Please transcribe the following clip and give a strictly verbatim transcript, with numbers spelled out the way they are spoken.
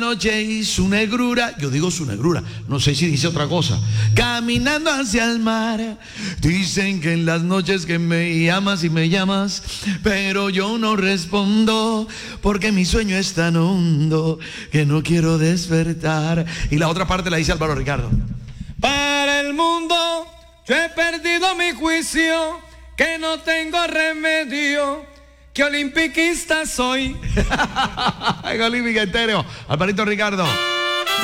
Noche y su negrura, yo digo su negrura, no sé si dice otra cosa, caminando hacia el mar. Dicen que en las noches que me llamas y me llamas, pero yo no respondo porque mi sueño es tan hondo que no quiero despertar. Y la otra parte la dice Álvaro Ricardo. Para el mundo yo he perdido mi juicio, que no tengo remedio, que olimpiquista soy. En Olímpica Estéreo, Alvarito Ricardo.